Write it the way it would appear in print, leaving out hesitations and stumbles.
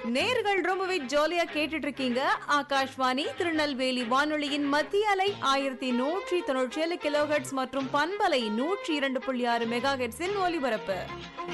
நேர்கள் ரொம்பவே ஜாலியா கேட்டுட்டு இருக்கீங்க. ஆகாஷ்வாணி திருநெல்வேலி வானொலியின் மத்திய அலை 1197 கிலோஹெர்ட்ஸ் மற்றும் பண்பலை 102.6 மெகாஹெர்ட்ஸின் ஒலிபரப்பு.